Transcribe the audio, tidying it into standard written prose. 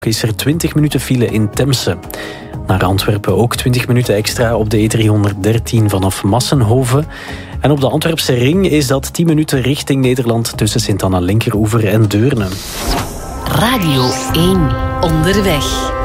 is er 20 minuten file in Temse. Naar Antwerpen ook 20 minuten extra op de E313 vanaf Massenhoven. En op de Antwerpse ring is dat 10 minuten richting Nederland tussen Sint-Anna Linkeroever en Deurne. Radio 1 onderweg.